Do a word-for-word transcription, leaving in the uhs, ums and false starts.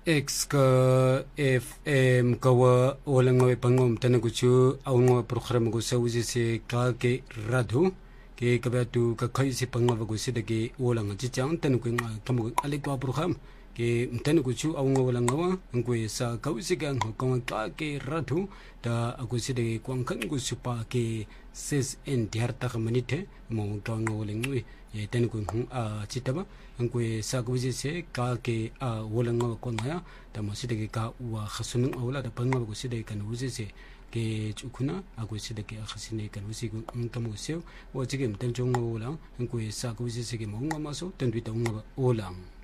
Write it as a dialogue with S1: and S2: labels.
S1: X ka F M kawa wala nga pangom tanaguchu au nga program ko sa usi se ka ke radhu ke kabatu ka khai se pangwa ko se dage wala nga chichang tanagu nga kamu alikwa program ke tanaguchu au nga wala nga ngwe sa ka usi ga nga ka ke radhu da aku se dage kwang kan ko supa ke ses en diarta ka manite mo ka nga wala ngwe ye tanagu a chitaba ngwe sa ko usi se ka ke a wala nga ko nga da mo se dage ka wa khasunung awla da pangwa ko se dage kan usi se ke chukuna aku se dage khasine kan usi ko ngam se o jigem tan jong wala ngwe sa ko usi se ke mo ngama so tan bi ta ngwa olang